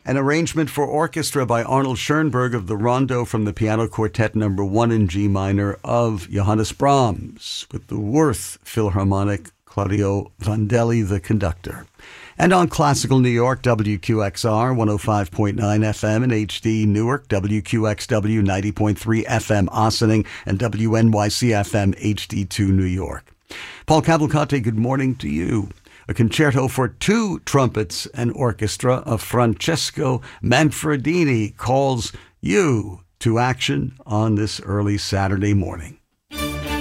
An arrangement for orchestra by Arnold Schoenberg of the Rondo from the Piano Quartet No. 1 in G minor of Johannes Brahms, with the Worth Philharmonic, Claudio Vandelli, the conductor. And on Classical New York, WQXR 105.9 FM in HD Newark, WQXW 90.3 FM Ossining, and WNYC FM HD2 New York. Paul Cavalcante, good morning to you. A concerto for two trumpets and orchestra of Francesco Manfredini calls you to action on this early Saturday morning.